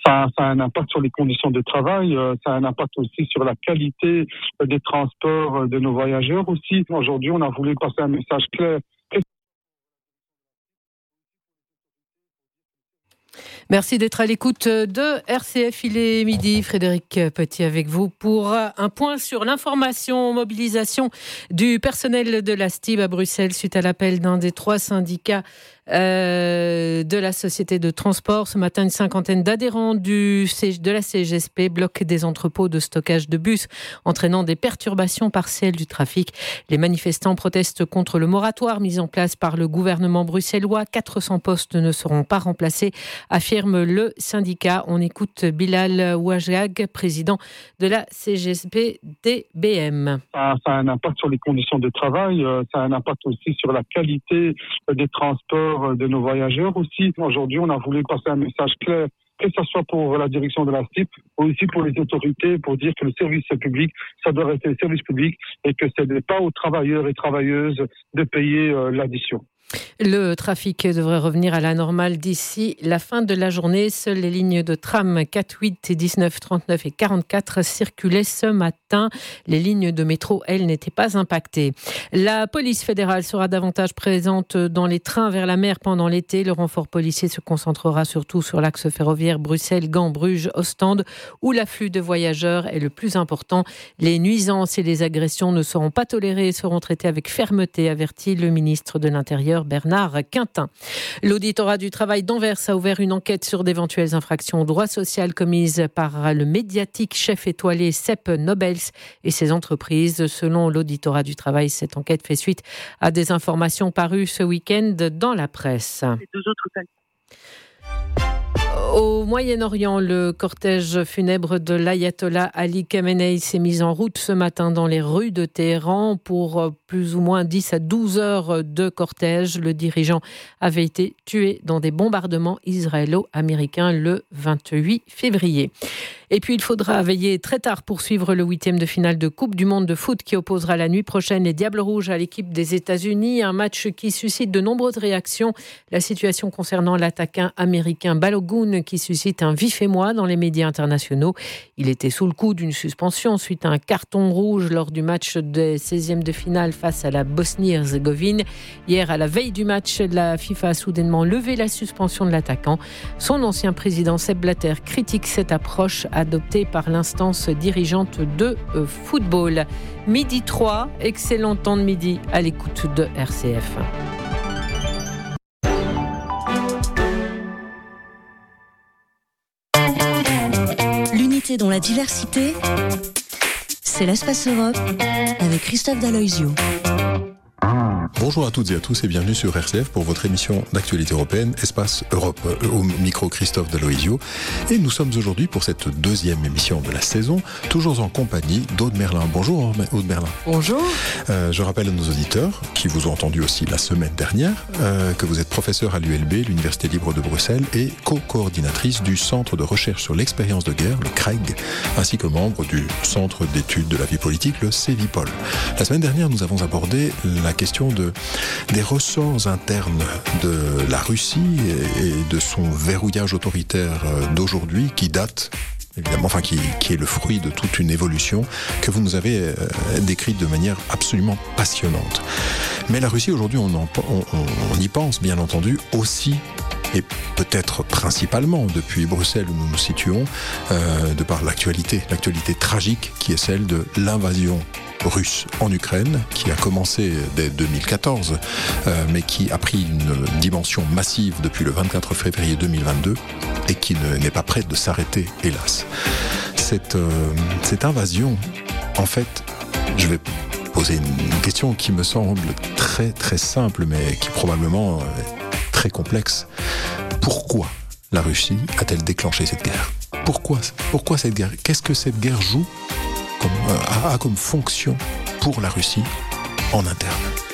Ça a un impact sur les conditions de travail, ça a un impact aussi sur la qualité des transports de nos voyageurs aussi. Aujourd'hui, on a voulu passer un message clair. Merci d'être à l'écoute de RCF. Il est midi. Frédéric Petit avec vous pour un point sur l'information, mobilisation du personnel de la STIB à Bruxelles suite à l'appel d'un des 3 syndicats de la société de transport. Ce matin, une cinquantaine d'adhérents de la CGSP bloquent des entrepôts de stockage de bus, entraînant des perturbations partielles du trafic. Les manifestants protestent contre le moratoire mis en place par le gouvernement bruxellois. 400 postes ne seront pas remplacés, affirme le syndicat. On écoute Bilal Ouajag, président de la CGSP DBM. Ça a un impact sur les conditions de travail, ça a un impact aussi sur la qualité des transports de nos voyageurs aussi. Aujourd'hui, on a voulu passer un message clair, que ce soit pour la direction de la STIB, ou aussi pour les autorités, pour dire que le service public, ça doit rester le service public et que ce n'est pas aux travailleurs et travailleuses de payer l'addition. Le trafic devrait revenir à la normale d'ici la fin de la journée. Seules les lignes de tram 4, 8, 19, 39 et 44 circulaient ce matin. Les lignes de métro, elles, n'étaient pas impactées. La police fédérale sera davantage présente dans les trains vers la mer pendant l'été. Le renfort policier se concentrera surtout sur l'axe ferroviaire Bruxelles, Gand, Bruges, Ostende, où l'afflux de voyageurs est le plus important. Les nuisances et les agressions ne seront pas tolérées et seront traitées avec fermeté, avertit le ministre de l'Intérieur, Bernard Quintin. L'auditorat du travail d'Anvers a ouvert une enquête sur d'éventuelles infractions au droit social commises par le médiatique chef étoilé Sepp Nobels et ses entreprises. Selon l'auditorat du travail, cette enquête fait suite à des informations parues ce week-end dans la presse. Au Moyen-Orient, le cortège funèbre de l'ayatollah Ali Khamenei s'est mis en route ce matin dans les rues de Téhéran pour plus ou moins 10 à 12 heures de cortège. Le dirigeant avait été tué dans des bombardements israélo-américains le 28 février. Et puis, il faudra veiller très tard pour suivre le 8e de finale de Coupe du Monde de foot qui opposera la nuit prochaine les Diables Rouges à l'équipe des États-Unis. Un match qui suscite de nombreuses réactions. La situation concernant l'attaquant américain Balogun qui suscite un vif émoi dans les médias internationaux. Il était sous le coup d'une suspension suite à un carton rouge lors du match des 16e de finale face à la Bosnie-Herzégovine. Hier, à la veille du match, la FIFA a soudainement levé la suspension de l'attaquant. Son ancien président Sepp Blatter critique cette approche adoptée par l'instance dirigeante de football. Midi 3, excellent temps de midi à l'écoute de RCF. L'unité dans la diversité, c'est l'Espace Europe avec Christophe Daloisio. Bonjour à toutes et à tous et bienvenue sur RCF pour votre émission d'actualité européenne Espace Europe. Au micro Christophe Daloisio. Et nous sommes aujourd'hui pour cette deuxième émission de la saison, toujours en compagnie d'Aude Merlin. Bonjour Aude Merlin. Bonjour. Je rappelle à nos auditeurs, qui vous ont entendu aussi la semaine dernière, que vous êtes professeur à l'ULB, l'Université libre de Bruxelles, et co-coordinatrice du Centre de recherche sur l'expérience de guerre, le CREG, ainsi que membre du Centre d'études de la vie politique, le CEVIPOL. La semaine dernière, nous avons abordé la question des ressorts internes de la Russie et de son verrouillage autoritaire d'aujourd'hui qui date évidemment, qui est le fruit de toute une évolution que vous nous avez décrite de manière absolument passionnante. Mais la Russie aujourd'hui, on y pense bien entendu aussi, et peut-être principalement depuis Bruxelles où nous nous situons, de par l'actualité tragique qui est celle de l'invasion russe en Ukraine, qui a commencé dès 2014, mais qui a pris une dimension massive depuis le 24 février 2022 et qui n'est pas prête de s'arrêter, hélas. Cette invasion, en fait, je vais poser une question qui me semble très très simple, mais qui probablement est très complexe. Pourquoi la Russie a-t-elle déclenché cette guerre ? Pourquoi cette guerre ? Qu'est-ce que cette guerre joue comme fonction pour la Russie en interne ?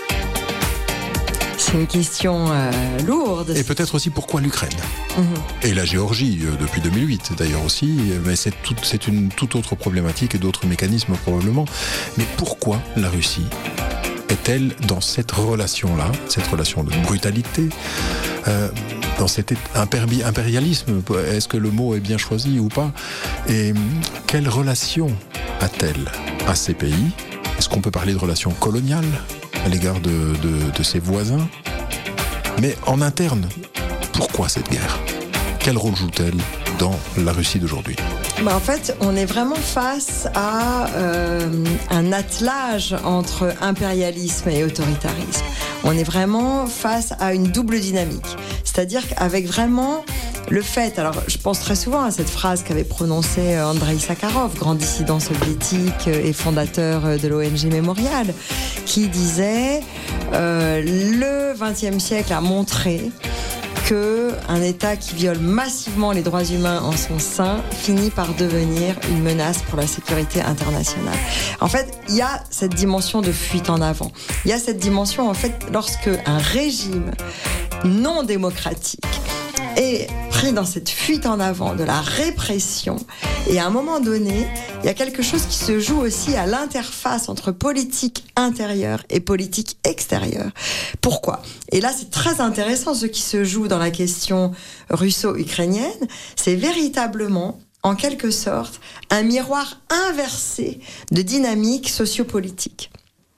C'est une question lourde. Et peut-être aussi pourquoi l'Ukraine et la Géorgie depuis 2008 d'ailleurs aussi, mais c'est une toute autre problématique et d'autres mécanismes probablement. Mais pourquoi la Russie est-elle dans cette relation-là, cette relation de brutalité, dans cet impérialisme. Est-ce que le mot est bien choisi ou pas? Et quelle relation a-t-elle à ces pays? Est-ce qu'on peut parler de relations coloniales à l'égard de ses voisins? Mais en interne, pourquoi cette guerre? Quel rôle joue-t-elle dans la Russie d'aujourd'hui? En fait, on est vraiment face à un attelage entre impérialisme et autoritarisme. On est vraiment face à une double dynamique. C'est-à-dire qu'avec vraiment le fait, alors je pense très souvent à cette phrase qu'avait prononcée Andrei Sakharov, grand dissident soviétique et fondateur de l'ONG Mémorial, qui disait le XXe siècle a montré qu'un État qui viole massivement les droits humains en son sein finit par devenir une menace pour la sécurité internationale. En fait, il y a cette dimension de fuite en avant. Il y a cette dimension, en fait, lorsque un régime non démocratique est pris dans cette fuite en avant de la répression, et à un moment donné, il y a quelque chose qui se joue aussi à l'interface entre politique intérieure et politique extérieure. Pourquoi? Et là, c'est très intéressant, ce qui se joue dans la question russo-ukrainienne, c'est véritablement, en quelque sorte, un miroir inversé de dynamique sociopolitique.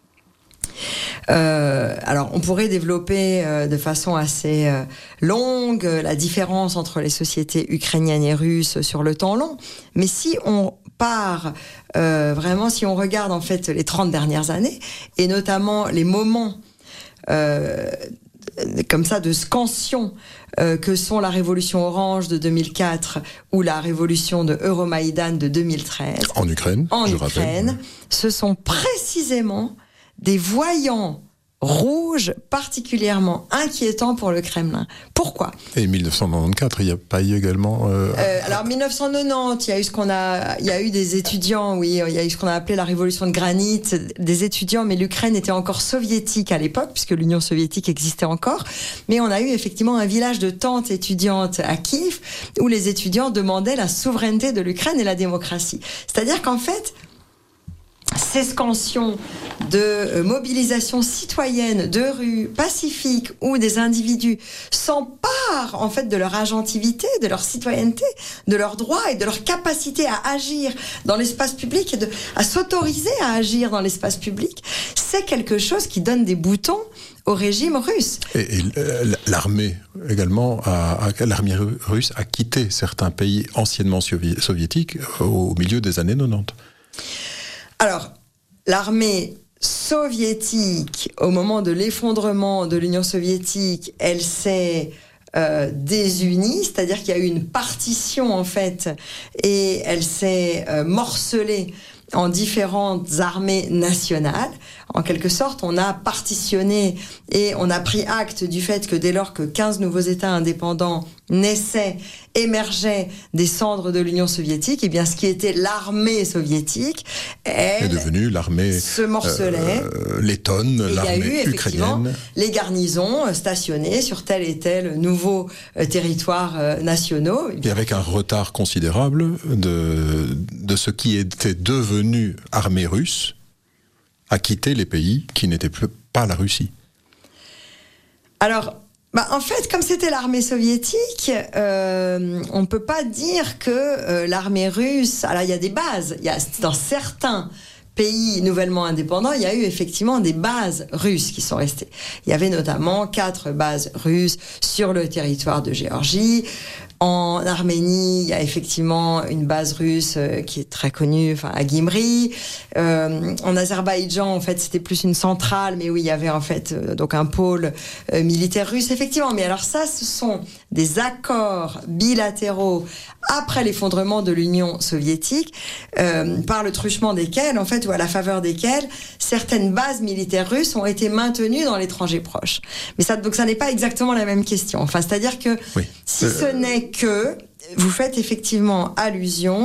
Alors, on pourrait développer de façon assez longue la différence entre les sociétés ukrainiennes et russes sur le temps long. Mais si on part vraiment, si on regarde en fait les 30 dernières années, et notamment les moments comme ça de scansion que sont la révolution orange de 2004 ou la révolution de Euromaïdan de 2013 en Ukraine, rappelle. Ce sont précisément des voyants rouges particulièrement inquiétants pour le Kremlin. Pourquoi? Et 1994, il n'y a pas eu également... Alors 1990, il y a eu des étudiants, oui, il y a eu ce qu'on a appelé la révolution de granit, des étudiants, mais l'Ukraine était encore soviétique à l'époque, puisque l'Union soviétique existait encore. Mais on a eu effectivement un village de tantes étudiantes à Kiev, où les étudiants demandaient la souveraineté de l'Ukraine et la démocratie. C'est-à-dire qu'en fait, ces scansions de mobilisation citoyenne, de rue, pacifique, où des individus s'emparent en fait de leur agentivité, de leur citoyenneté, de leurs droits et de leur capacité à agir dans l'espace public et à s'autoriser à agir dans l'espace public, c'est quelque chose qui donne des boutons au régime russe. Et l'armée également, l'armée russe a quitté certains pays anciennement soviétiques au milieu des années 90. Alors, l'armée soviétique, au moment de l'effondrement de l'Union soviétique, elle s'est désunie, c'est-à-dire qu'il y a eu une partition en fait, et elle s'est morcelée en différentes armées nationales. En quelque sorte, on a partitionné et on a pris acte du fait que dès lors que 15 nouveaux États indépendants naissaient, émergeaient des cendres de l'Union soviétique, et bien ce qui était l'armée soviétique, elle est devenue l'armée se morcelait. Lettonne, l'armée ukrainienne. Les garnisons stationnées sur tel et tel nouveau territoire nationaux. Et avec un retard considérable de ce qui était devenu armée russe, à quitter les pays qui n'étaient pas la Russie. Alors, en fait, comme c'était l'armée soviétique, on ne peut pas dire que l'armée russe... Alors, il y a des bases. Dans certains pays nouvellement indépendants, il y a eu effectivement des bases russes qui sont restées. Il y avait notamment 4 bases russes sur le territoire de Géorgie. En Arménie, il y a effectivement une base russe qui est très connue, à Gyumri. En Azerbaïdjan, en fait, c'était plus une centrale, mais oui, il y avait en fait donc un pôle militaire russe, effectivement. Mais alors ça, ce sont des accords bilatéraux après l'effondrement de l'Union soviétique, par le truchement desquels, en fait, ou à la faveur desquels, certaines bases militaires russes ont été maintenues dans l'étranger proche. Mais donc ça n'est pas exactement la même question. Enfin, c'est-à-dire que si ce n'est que vous faites effectivement allusion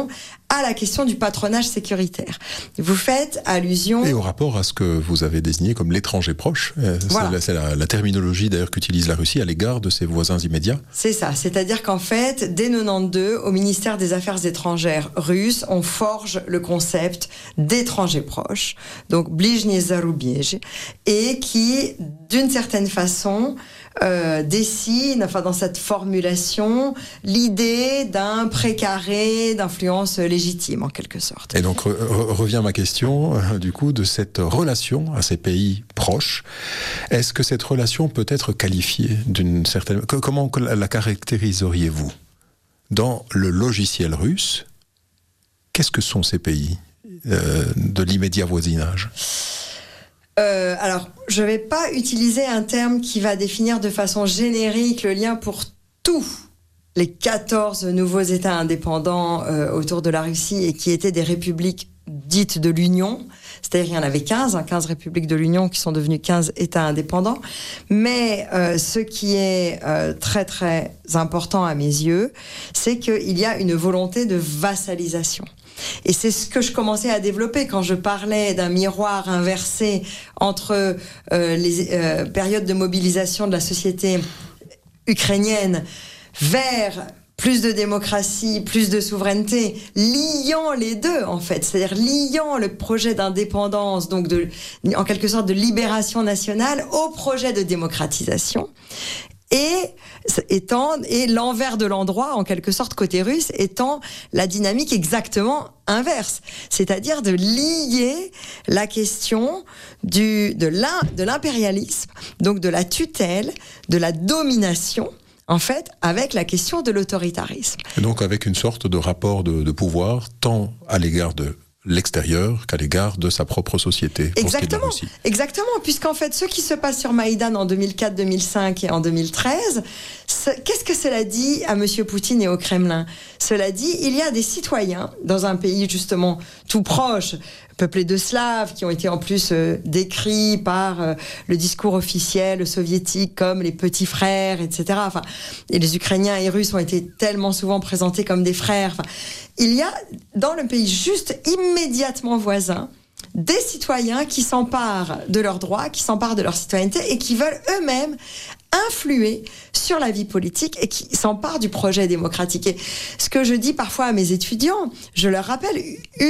à la question du patronage sécuritaire. Vous faites allusion... Et au rapport à ce que vous avez désigné comme l'étranger proche. Voilà. C'est la terminologie d'ailleurs qu'utilise la Russie à l'égard de ses voisins immédiats. C'est ça, c'est-à-dire qu'en fait, dès 92, au ministère des Affaires étrangères russe, on forge le concept d'étranger proche, donc Blижnie Zarubiež, et qui, d'une certaine façon... dessine, enfin dans cette formulation, l'idée d'un précaré d'influence légitime en quelque sorte. Et donc revient ma question du coup de cette relation à ces pays proches. Est-ce que cette relation peut être qualifiée d'une certaine... Comment la caractériseriez-vous? Dans le logiciel russe, qu'est-ce que sont ces pays de l'immédiat voisinage? Alors, je ne vais pas utiliser un terme qui va définir de façon générique le lien pour tous les 14 nouveaux États indépendants autour de la Russie et qui étaient des républiques dites de l'Union. C'est-à-dire qu'il y en avait 15 républiques de l'Union qui sont devenues 15 États indépendants. Mais ce qui est très très important à mes yeux, c'est qu'il y a une volonté de vassalisation. Et c'est ce que je commençais à développer quand je parlais d'un miroir inversé entre les périodes de mobilisation de la société ukrainienne vers plus de démocratie, plus de souveraineté, liant les deux en fait, c'est-à-dire liant le projet d'indépendance, donc en quelque sorte de libération nationale, au projet de démocratisation. Et l'envers de l'endroit, en quelque sorte, côté russe, étant la dynamique exactement inverse. C'est-à-dire de lier la question de l'impérialisme, donc de la tutelle, de la domination, en fait, avec la question de l'autoritarisme. Et donc avec une sorte de rapport de pouvoir, tant à l'égard de l'extérieur qu'à l'égard de sa propre société. Exactement, exactement, puisqu'en fait, ce qui se passe sur Maïdan en 2004, 2005 et en 2013, qu'est-ce que cela dit à M. Poutine et au Kremlin? Cela dit, il y a des citoyens dans un pays justement tout proche, peuplés de Slaves, qui ont été en plus décrits par le discours officiel soviétique comme les petits frères, etc. Enfin, et les Ukrainiens et Russes ont été tellement souvent présentés comme des frères. Enfin, il y a dans le pays juste immédiatement voisin des citoyens qui s'emparent de leurs droits, qui s'emparent de leur citoyenneté et qui veulent eux-mêmes influer sur la vie politique et qui s'emparent du projet démocratique. Et ce que je dis parfois à mes étudiants, je leur rappelle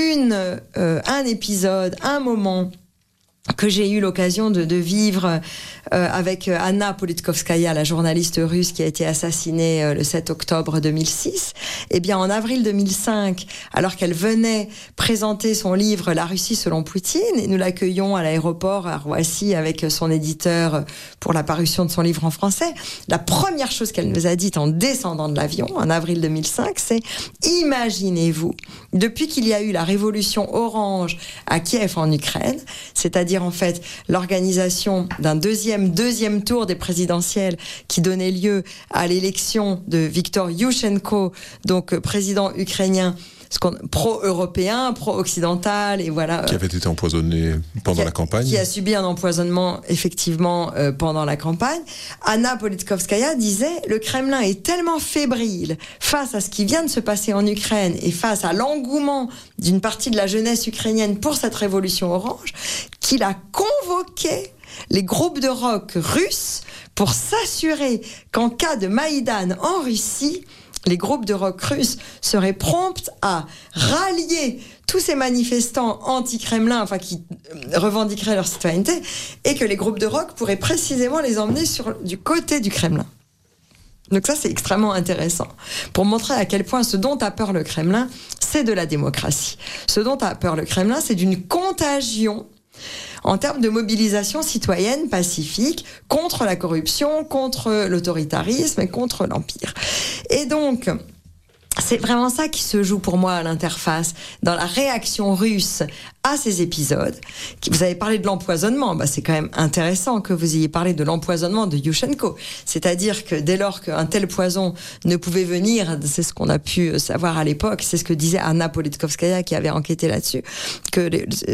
un épisode, un moment que j'ai eu l'occasion de vivre avec Anna Politkovskaya, la journaliste russe qui a été assassinée le 7 octobre 2006. Eh bien, en avril 2005, alors qu'elle venait présenter son livre « La Russie selon Poutine », et nous l'accueillons à l'aéroport à Roissy avec son éditeur pour la parution de son livre en français, la première chose qu'elle nous a dite en descendant de l'avion, en avril 2005, c'est « Imaginez-vous, depuis qu'il y a eu la révolution orange à Kiev en Ukraine, c'est-à-dire en fait l'organisation d'un deuxième tour des présidentielles qui donnait lieu à l'élection de Viktor Yushchenko, donc président ukrainien pro-européen, pro-occidental, et voilà. Qui avait été empoisonné pendant la campagne. Qui a subi un empoisonnement, effectivement, pendant la campagne. Anna Politkovskaya disait, le Kremlin est tellement fébrile face à ce qui vient de se passer en Ukraine et face à l'engouement d'une partie de la jeunesse ukrainienne pour cette révolution orange, qu'il a convoqué les groupes de rock russes pour s'assurer qu'en cas de Maïdan en Russie, les groupes de rock russes seraient prompts à rallier tous ces manifestants anti-Kremlin, enfin qui revendiqueraient leur citoyenneté, et que les groupes de rock pourraient précisément les emmener du côté du Kremlin. Donc ça, c'est extrêmement intéressant, pour montrer à quel point ce dont a peur le Kremlin, c'est de la démocratie. Ce dont a peur le Kremlin, c'est d'une contagion en termes de mobilisation citoyenne pacifique contre la corruption, contre l'autoritarisme et contre l'empire. Et donc, c'est vraiment ça qui se joue pour moi à l'interface, dans la réaction russe à ces épisodes. Vous avez parlé de l'empoisonnement, c'est quand même intéressant que vous ayez parlé de l'empoisonnement de Yushchenko. C'est-à-dire que dès lors qu'un tel poison ne pouvait venir, c'est ce qu'on a pu savoir à l'époque, c'est ce que disait Anna Politkovskaya qui avait enquêté là-dessus, que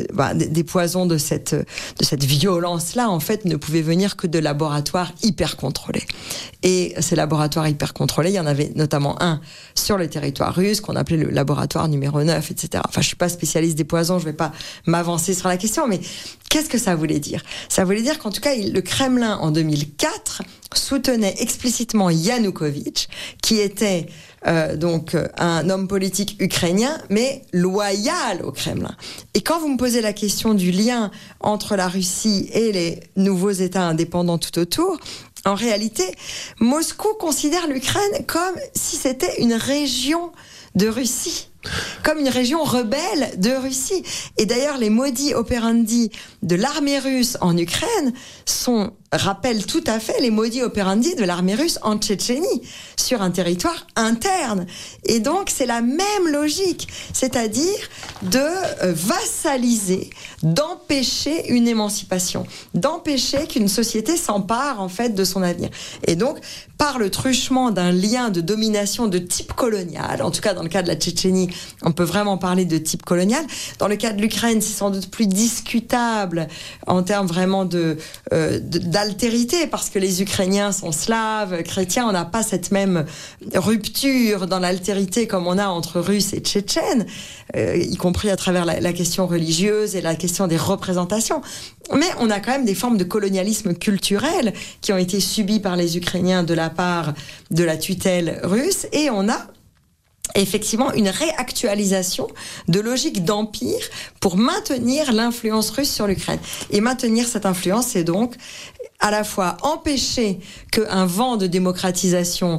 des poisons de cette violence-là, en fait, ne pouvaient venir que de laboratoires hyper contrôlés. Et ces laboratoires hyper contrôlés, il y en avait notamment un sur le territoire russe, qu'on appelait le laboratoire numéro 9, etc. Enfin, je suis pas spécialiste des poisons, je vais pas m'avancer sur la question, mais qu'est-ce que ça voulait dire ? Ça voulait dire qu'en tout cas, le Kremlin, en 2004, soutenait explicitement Yanukovych, qui était donc un homme politique ukrainien, mais loyal au Kremlin. Et quand vous me posez la question du lien entre la Russie et les nouveaux États indépendants tout autour, en réalité, Moscou considère l'Ukraine comme si c'était une région de Russie, comme une région rebelle de Russie. Et d'ailleurs, les modus operandi de l'armée russe en Ukraine rappellent tout à fait les modus operandi de l'armée russe en Tchétchénie, sur un territoire interne. Et donc, c'est la même logique, c'est-à-dire de vassaliser, d'empêcher une émancipation, d'empêcher qu'une société s'empare, en fait, de son avenir. Et donc, par le truchement d'un lien de domination de type colonial, en tout cas dans le cas de la Tchétchénie, on peut vraiment parler de type colonial. Dans le cas de l'Ukraine, c'est sans doute plus discutable en termes vraiment d'altérité, parce que les Ukrainiens sont slaves, chrétiens, on n'a pas cette même rupture dans l'altérité comme on a entre Russes et Tchétchènes, y compris à travers la question religieuse et la question des représentations. Mais on a quand même des formes de colonialisme culturel qui ont été subies par les Ukrainiens de la part de la tutelle russe, et on a effectivement une réactualisation de logique d'empire pour maintenir l'influence russe sur l'Ukraine. Et maintenir cette influence, c'est donc à la fois empêcher qu'un vent de démocratisation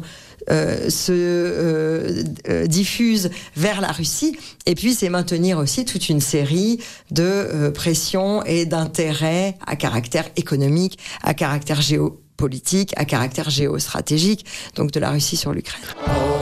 se diffuse vers la Russie, et puis c'est maintenir aussi toute une série de pressions et d'intérêts à caractère économique, à caractère géopolitique, à caractère géostratégique, donc de la Russie sur l'Ukraine.